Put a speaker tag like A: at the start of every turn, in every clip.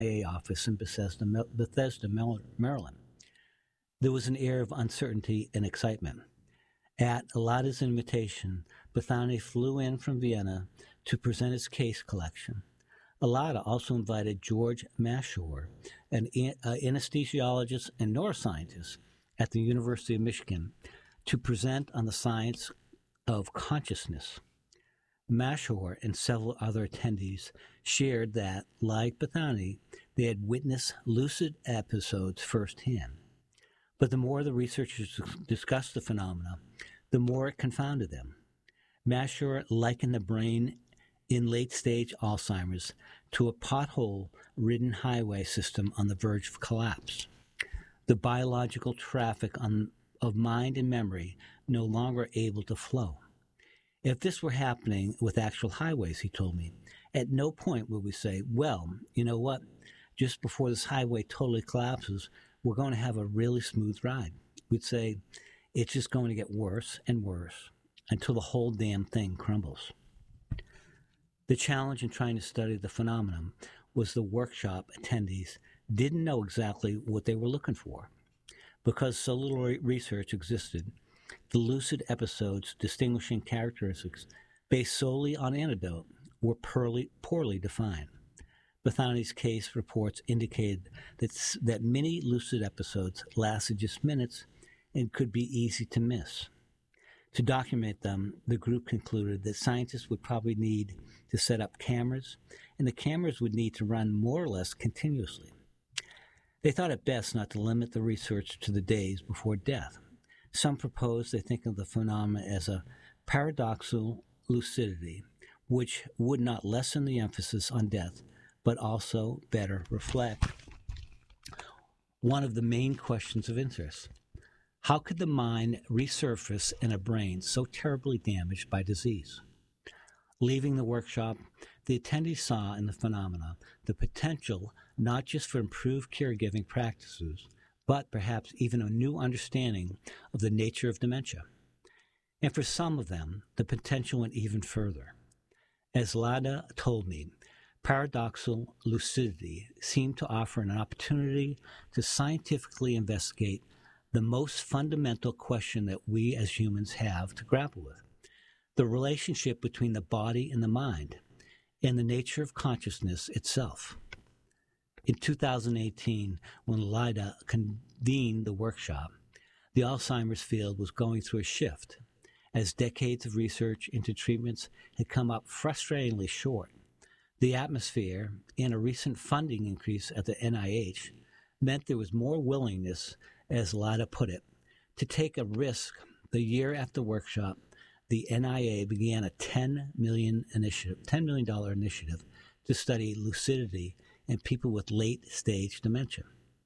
A: NIA office in Bethesda, Maryland. There was an air of uncertainty and excitement. At Alada's invitation, Bethany flew in from Vienna to present his case collection. Alada also invited George Mashore, an anesthesiologist and neuroscientist at the University of Michigan, to present on the science of consciousness. Mashore and several other attendees shared that, like Bethany, they had witnessed lucid episodes firsthand. But the more the researchers discussed the phenomena, the more it confounded them. Mashore likened the brain in late-stage Alzheimer's to a pothole-ridden highway system on the verge of collapse. The biological traffic of mind and memory no longer able to flow. If this were happening with actual highways, he told me, at no point would we say, well, you know what, just before this highway totally collapses, we're going to have a really smooth ride. We'd say, it's just going to get worse and worse until the whole damn thing crumbles. The challenge in trying to study the phenomenon was the workshop attendees didn't know exactly what they were looking for. Because so little research existed, the lucid episodes' distinguishing characteristics based solely on anecdote were poorly defined. Bethany's case reports indicated that many lucid episodes lasted just minutes and could be easy to miss. To document them, the group concluded that scientists would probably need to set up cameras, and the cameras would need to run more or less continuously. They thought it best not to limit the research to the days before death. Some proposed they think of the phenomenon as a paradoxical lucidity, which would not lessen the emphasis on death, but also better reflect one of the main questions of interest. How could the mind resurface in a brain so terribly damaged by disease? Leaving the workshop, the attendees saw in the phenomena the potential not just for improved caregiving practices, but perhaps even a new understanding of the nature of dementia. And for some of them, the potential went even further. As Lada told me, paradoxical lucidity seemed to offer an opportunity to scientifically investigate the most fundamental question that we as humans have to grapple with: the relationship between the body and the mind, and the nature of consciousness itself. In 2018, when Lida convened the workshop, the Alzheimer's field was going through a shift, as decades of research into treatments had come up frustratingly short. The atmosphere and a recent funding increase at the NIH meant there was more willingness, as Lada put it, to take a risk. The year after the workshop, the NIA began a $10 million initiative to study lucidity in people with late-stage dementia.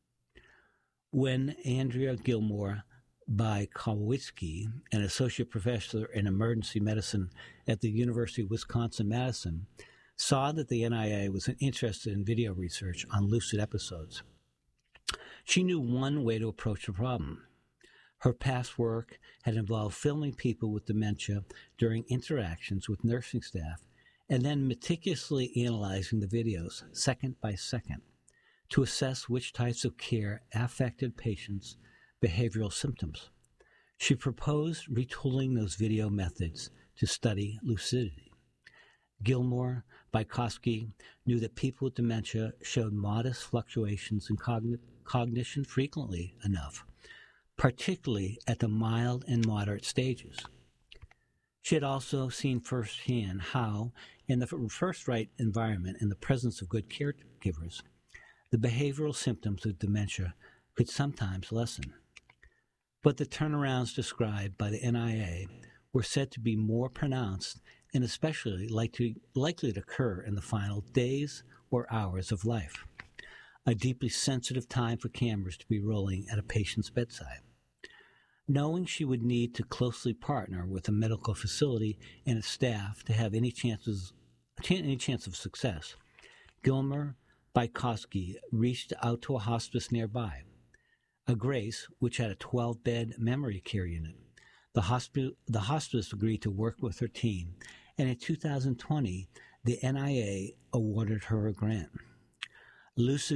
A: When Andrea Gilmore Bykowicki, an associate professor in emergency medicine at the University of Wisconsin-Madison, saw that the NIA was interested in video research on lucid episodes, she knew one way to approach the problem. Her past work had involved filming people with dementia during interactions with nursing staff and then meticulously analyzing the videos second by second to assess which types of care affected patients' behavioral symptoms. She proposed retooling those video methods to study lucidity. Gilmore Bykowski knew that people with dementia showed modest fluctuations in cognition frequently enough, particularly at the mild and moderate stages. She had also seen firsthand how, in the first-right environment and the presence of good caregivers, the behavioral symptoms of dementia could sometimes lessen. But the turnarounds described by the NIA were said to be more pronounced and especially likely to occur in the final days or hours of life, a deeply sensitive time for cameras to be rolling at a patient's bedside. Knowing she would need to closely partner with a medical facility and its staff to have any chance of success, Gilmer Bykowski reached out to a hospice nearby, a Grace, which had a 12-bed memory care unit. The hospice agreed to work with her team, and in 2020, the NIA awarded her a grant. Lucid